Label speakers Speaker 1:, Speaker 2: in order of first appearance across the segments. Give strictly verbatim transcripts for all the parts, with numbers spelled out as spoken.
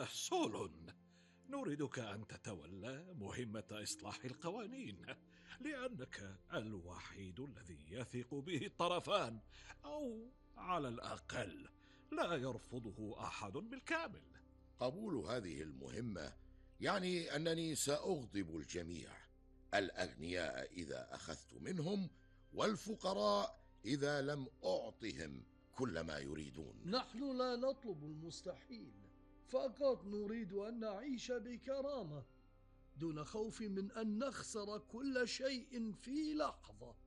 Speaker 1: سولون، نريدك أن تتولى مهمة إصلاح القوانين، لأنك الوحيد الذي يثق به الطرفان، أو على الأقل لا يرفضه أحد بالكامل.
Speaker 2: قبول هذه المهمة يعني أنني سأغضب الجميع، الأغنياء إذا أخذت منهم، والفقراء إذا لم أعطهم كل ما يريدون.
Speaker 3: نحن لا نطلب المستحيل، فقط نريد أن نعيش بكرامة دون خوف من أن نخسر كل شيء في لحظة.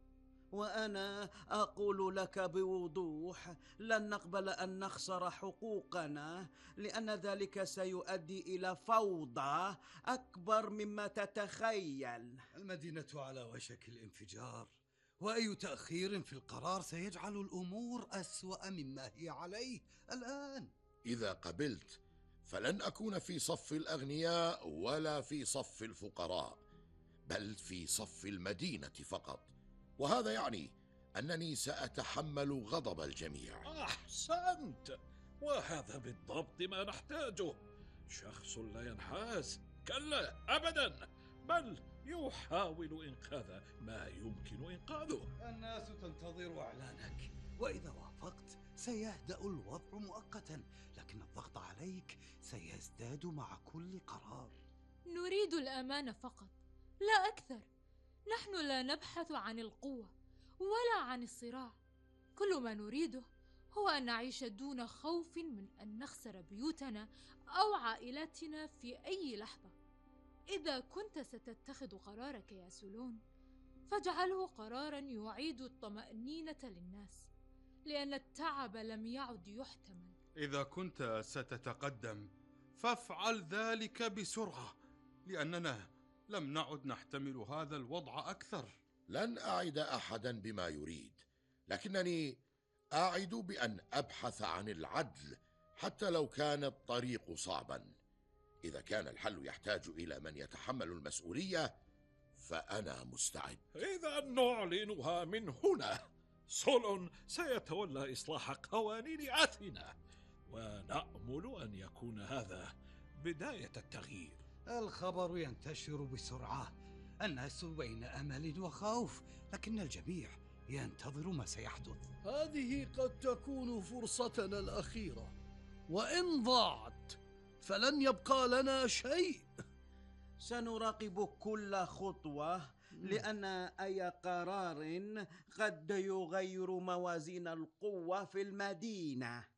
Speaker 4: وأنا أقول لك بوضوح، لن نقبل أن نخسر حقوقنا، لأن ذلك سيؤدي إلى فوضى أكبر مما تتخيل.
Speaker 5: المدينة على وشك الانفجار، وأي تأخير في القرار سيجعل الأمور أسوأ مما هي عليه الآن.
Speaker 2: إذا قبلت فلن أكون في صف الأغنياء ولا في صف الفقراء، بل في صف المدينة فقط، وهذا يعني أنني سأتحمل غضب الجميع.
Speaker 1: أحسنت، وهذا بالضبط ما نحتاجه. شخص لا ينحاز، كلا أبدا، بل يحاول إنقاذ ما يمكن إنقاذه.
Speaker 5: الناس تنتظر إعلانك، وإذا وافقت سيهدأ الوضع مؤقتا، لكن الضغط عليك سيزداد مع كل قرار.
Speaker 6: نريد الأمان فقط، لا أكثر. نحن لا نبحث عن القوة ولا عن الصراع. كل ما نريده هو أن نعيش دون خوف من أن نخسر بيوتنا أو عائلاتنا في أي لحظة. إذا كنت ستتخذ قرارك يا سولون، فاجعله قراراً يعيد الطمأنينة للناس، لأن التعب لم يعد يحتمل.
Speaker 7: إذا كنت ستتقدم فافعل ذلك بسرعة، لأننا لم نعد نحتمل هذا الوضع أكثر.
Speaker 2: لن أعد أحدا بما يريد، لكنني أعد بأن أبحث عن العدل حتى لو كان الطريق صعبا. إذا كان الحل يحتاج إلى من يتحمل المسؤولية فأنا مستعد.
Speaker 1: إذا نعلنها من هنا، سولون سيتولى إصلاح قوانين أثينا، ونأمل أن يكون هذا بداية التغيير.
Speaker 5: الخبر ينتشر بسرعة، الناس بين أمل وخوف، لكن الجميع ينتظر ما سيحدث.
Speaker 3: هذه قد تكون فرصتنا الأخيرة، وإن ضاعت فلن يبقى لنا شيء.
Speaker 4: سنراقب كل خطوة، لأن أي قرار قد يغير موازين القوة في المدينة.